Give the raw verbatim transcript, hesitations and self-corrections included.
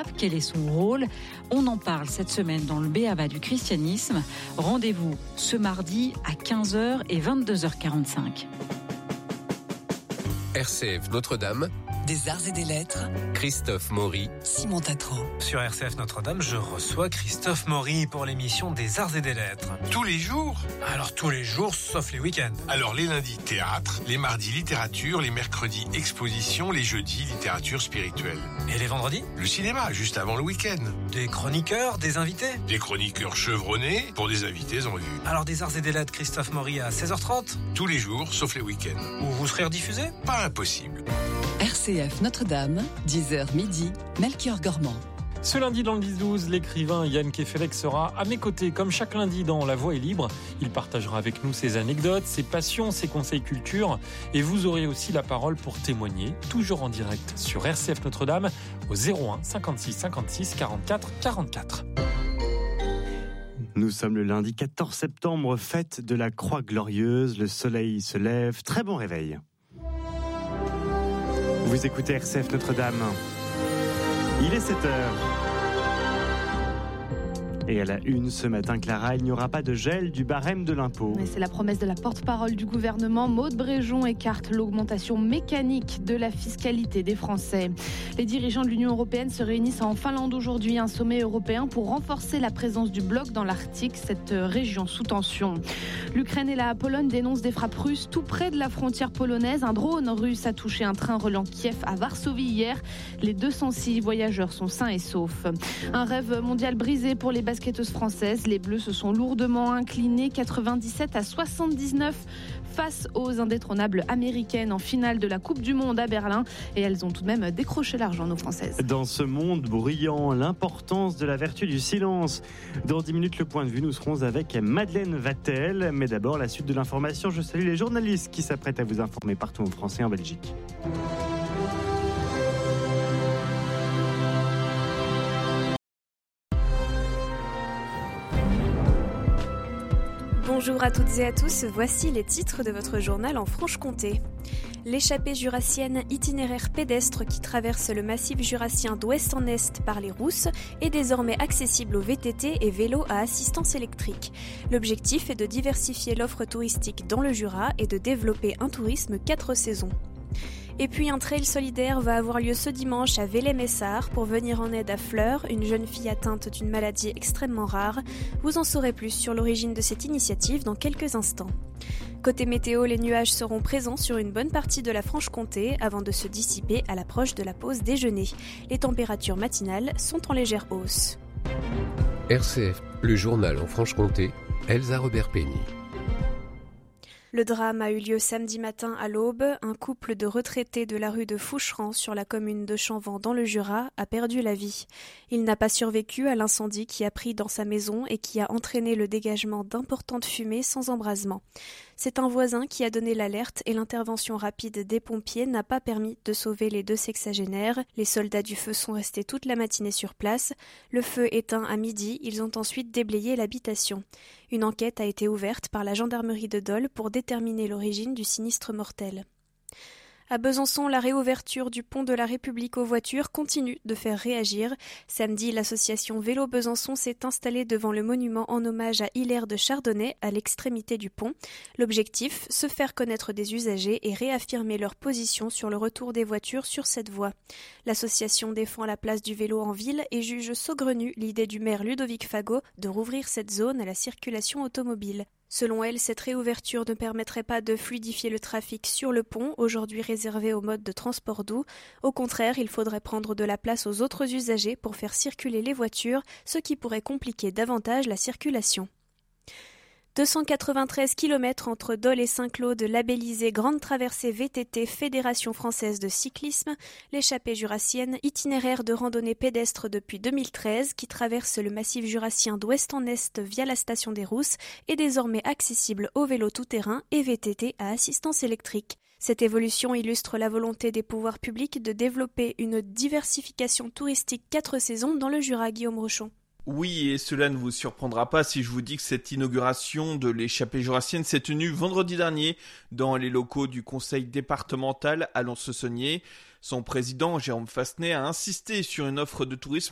pape ? Quel est son rôle ? On en parle cette semaine dans le Béaba du christianisme. Rendez-vous ce mardi à quinze heures et vingt-deux heures quarante-cinq. R C F Notre-Dame, des arts et des lettres, Christophe Maury, Simon Tatro. Sur R C F Notre-Dame, je reçois Christophe Maury pour l'émission des arts et des lettres. Tous les jours ? Alors tous les jours, sauf les week-ends. Alors les lundis, théâtre, les mardis, littérature, les mercredis, exposition, les jeudis, littérature spirituelle. Et les vendredis ? Le cinéma, juste avant le week-end. Des chroniqueurs, des invités ? Des chroniqueurs chevronnés pour des invités en vue. Alors des arts et des lettres, Christophe Maury à seize heures trente ? Tous les jours, sauf les week-ends. Où vous serez rediffusé ? Pas impossible. R C F Notre-Dame, dix heures midi, Melchior Gormand. Ce lundi dans le dix douze, l'écrivain Yann Kefelec sera à mes côtés, comme chaque lundi dans La Voix est libre. Il partagera avec nous ses anecdotes, ses passions, ses conseils culture. Et vous aurez aussi la parole pour témoigner, toujours en direct sur R C F Notre-Dame, au zéro un cinquante-six cinquante-six quarante-quatre quarante-quatre. Nous sommes le lundi quatorze septembre, fête de la Croix Glorieuse. Le soleil se lève. Très bon réveil. Vous écoutez R C F Notre-Dame. Il est sept heures. Et à la une ce matin, Clara, il n'y aura pas de gel du barème de l'impôt. Et c'est la promesse de la porte-parole du gouvernement. Maude Bréjon écarte l'augmentation mécanique de la fiscalité des Français. Les dirigeants de l'Union européenne se réunissent en Finlande aujourd'hui, un sommet européen pour renforcer la présence du bloc dans l'Arctique, cette région sous tension. L'Ukraine et la Pologne dénoncent des frappes russes tout près de la frontière polonaise. Un drone russe a touché un train reliant Kiev à Varsovie hier. Les deux cent six voyageurs sont sains et saufs. Un rêve mondial brisé pour les basketteuses françaises. Les Bleus se sont lourdement inclinés quatre-vingt-dix-sept à soixante-dix-neuf face aux indétrônables américaines en finale de la Coupe du Monde à Berlin. Et elles ont tout de même décroché l'argent, nos Françaises. Dans ce monde bruyant, l'importance de la vertu du silence. Dans dix minutes, le point de vue, nous serons avec Madeleine Vatel. Mais d'abord, la suite de l'information. Je salue les journalistes qui s'apprêtent à vous informer partout en France et en Belgique. Bonjour à toutes et à tous, voici les titres de votre journal en Franche-Comté. L'échappée jurassienne, itinéraire pédestre qui traverse le massif jurassien d'ouest en est par les Rousses, est désormais accessible aux V T T et vélos à assistance électrique. L'objectif est de diversifier l'offre touristique dans le Jura et de développer un tourisme quatre saisons. Et puis un trail solidaire va avoir lieu ce dimanche à Vélé-Messard pour venir en aide à Fleur, une jeune fille atteinte d'une maladie extrêmement rare. Vous en saurez plus sur l'origine de cette initiative dans quelques instants. Côté météo, les nuages seront présents sur une bonne partie de la Franche-Comté avant de se dissiper à l'approche de la pause déjeuner. Les températures matinales sont en légère hausse. R C F, le journal en Franche-Comté, Elsa Robert-Peigny. Le drame a eu lieu samedi matin à l'aube. Un couple de retraités de la rue de Foucheran sur la commune de Chanvent dans le Jura a perdu la vie. Il n'a pas survécu à l'incendie qui a pris dans sa maison et qui a entraîné le dégagement d'importantes fumées sans embrasement. C'est un voisin qui a donné l'alerte et l'intervention rapide des pompiers n'a pas permis de sauver les deux sexagénaires. Les soldats du feu sont restés toute la matinée sur place. Le feu éteint à midi, ils ont ensuite déblayé l'habitation. Une enquête a été ouverte par la gendarmerie de Dole pour déterminer l'origine du sinistre mortel. À Besançon, la réouverture du pont de la République aux voitures continue de faire réagir. Samedi, l'association Vélo Besançon s'est installée devant le monument en hommage à Hilaire de Chardonnay à l'extrémité du pont. L'objectif, se faire connaître des usagers et réaffirmer leur position sur le retour des voitures sur cette voie. L'association défend la place du vélo en ville et juge saugrenue l'idée du maire Ludovic Fagot de rouvrir cette zone à la circulation automobile. Selon elle, cette réouverture ne permettrait pas de fluidifier le trafic sur le pont, aujourd'hui réservé au mode de transport doux. Au contraire, il faudrait prendre de la place aux autres usagers pour faire circuler les voitures, ce qui pourrait compliquer davantage la circulation. deux cent quatre-vingt-treize kilomètres entre Dole et Saint-Claude, labellisé Grande Traversée V T T Fédération Française de Cyclisme, l'échappée jurassienne, itinéraire de randonnée pédestre depuis deux mille treize qui traverse le massif jurassien d'ouest en est via la station des Rousses, est désormais accessible aux vélos tout-terrain et V T T à assistance électrique. Cette évolution illustre la volonté des pouvoirs publics de développer une diversification touristique quatre saisons dans le Jura, Guillaume Rochon. Oui, et cela ne vous surprendra pas si je vous dis que cette inauguration de l'échappée jurassienne s'est tenue vendredi dernier dans les locaux du conseil départemental à Lons-le-Saunier. Son président, Jérôme Fassenet, a insisté sur une offre de tourisme